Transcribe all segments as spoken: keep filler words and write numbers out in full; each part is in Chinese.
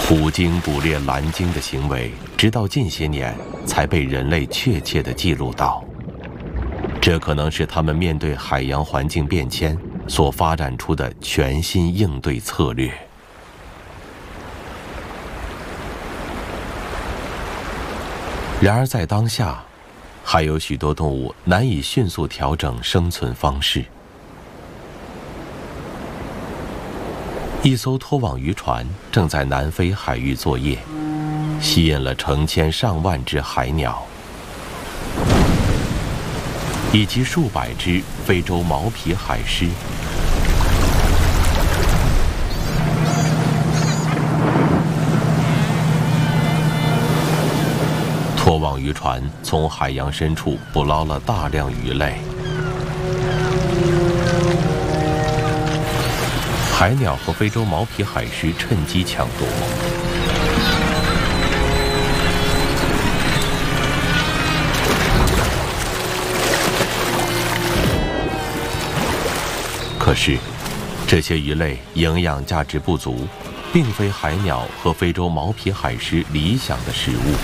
捕鲸捕猎蓝鲸的行为，直到近些年才被人类确切地记录到。这可能是他们面对海洋环境变迁所发展出的全新应对策略。然而在当下，还有许多动物难以迅速调整生存方式。一艘拖网渔船正在南非海域作业，吸引了成千上万只海鸟，以及数百只非洲毛皮海狮。拖网渔船从海洋深处捕捞了大量鱼类，海鸟和非洲毛皮海狮趁机抢夺。可是，这些鱼类营养价值不足，并非海鸟和非洲毛皮海狮理想的食物。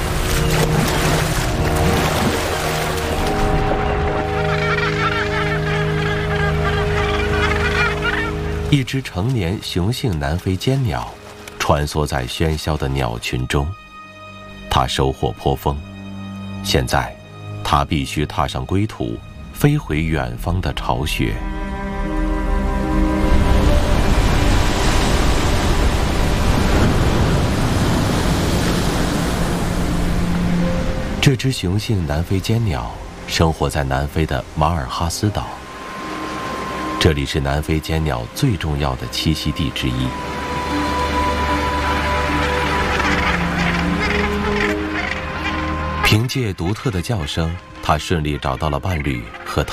一只成年雄性南非尖鸟穿梭在喧嚣的鸟群中，它收获颇丰。现在，它必须踏上归途，飞回远方的巢穴。这只雄性南非尖鸟生活在南非的马尔哈斯岛，这里是南非尖鸟最重要的栖息地之一。凭借独特的叫声，它顺利找到了伴侣和